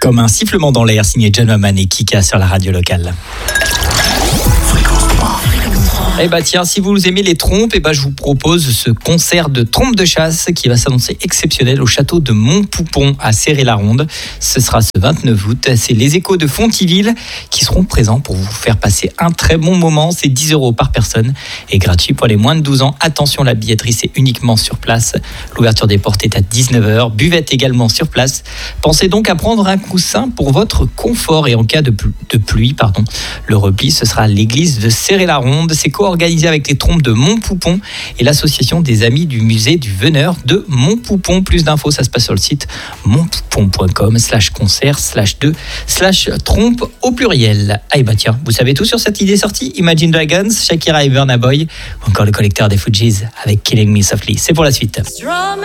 Comme un sifflement dans l'air, signé John Maman et Kika sur la radio locale. Eh bah tiens, si vous aimez les trompes, je vous propose ce concert de trompes de chasse qui va s'annoncer exceptionnel au château de Montpoupon à Céret-la-Ronde. Ce sera ce 29 août. C'est les échos de Fontiville qui seront présents pour vous faire passer un très bon moment. C'est 10 € par personne et gratuit pour les moins de 12 ans. Attention, la billetterie, c'est uniquement sur place. L'ouverture des portes est à 19h. Buvette également sur place. Pensez donc à prendre un coussin pour votre confort et en cas de pluie, le repli, ce sera à l'église de Céret-la-Ronde. C'est organisé avec les trompes de Montpoupon et l'association des amis du musée du Veneur de Montpoupon. Plus d'infos, ça se passe sur le site montpoupon.com/concert/2/trompe au pluriel. Tiens, vous savez tout sur cette idée sortie? Imagine Dragons, Shakira et Burna Boy, ou encore le collecteur des Fujis avec Killing Me Softly. C'est pour la suite.